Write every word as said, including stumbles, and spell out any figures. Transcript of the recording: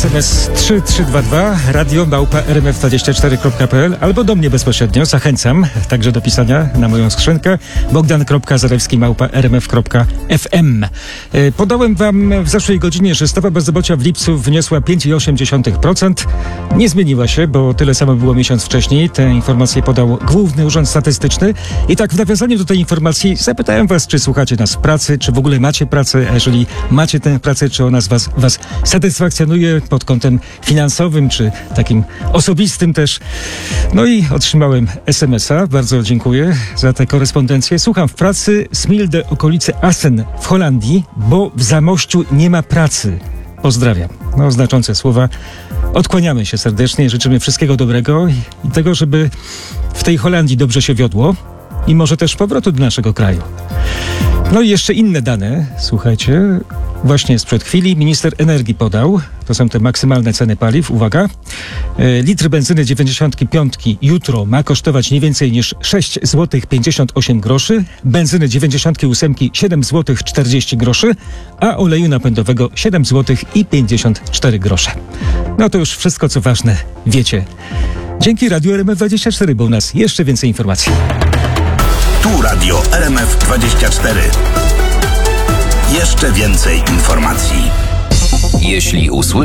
S M S trzy trzy dwa dwa, radio małpa r m f dwadzieścia cztery kropka p l albo do mnie bezpośrednio. Zachęcam także do pisania na moją skrzynkę bogdan kropka zarewski małpa r m f kropka f m. Podałem wam w zeszłej godzinie, że stopa bezrobocia w lipcu wyniosła pięć przecinek osiem procent. Nie zmieniła się, bo tyle samo było miesiąc wcześniej. Tę informację podał Główny Urząd Statystyczny. I tak w nawiązaniu do tej informacji zapytałem was, czy słuchacie nas w pracy, czy w ogóle macie pracę, a jeżeli macie tę pracę, czy ona z was, was satysfakcjonuje pod kątem finansowym, czy takim osobistym też. No i otrzymałem es em es a. Bardzo dziękuję za tę korespondencję. Słucham w pracy, Smilde, okolice Assen w Holandii, bo w Zamościu nie ma pracy. Pozdrawiam. No, znaczące słowa. Odkłaniamy się serdecznie, życzymy wszystkiego dobrego i tego, żeby w tej Holandii dobrze się wiodło i może też powrotu do naszego kraju. No i jeszcze inne dane, słuchajcie, właśnie sprzed chwili minister energii podał, to są te maksymalne ceny paliw, uwaga, e, litr benzyny dziewięćdziesiąt pięć jutro ma kosztować nie więcej niż sześć złotych pięćdziesiąt osiem groszy, benzyny dziewięćdziesiąt osiem siedem złotych czterdzieści groszy, a oleju napędowego siedem złotych pięćdziesiąt cztery grosze. No to już wszystko, co ważne, wiecie. Dzięki Radiu R M F dwadzieścia cztery, bo u nas jeszcze więcej informacji. Tu Radio R M F dwadzieścia cztery. Jeszcze więcej informacji. Jeśli usłyszysz